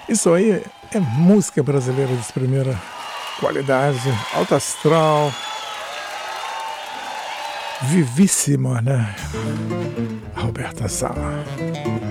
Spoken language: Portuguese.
Isso aí é música brasileira de primeira qualidade, alto astral, vivíssima, né? Roberta Sala.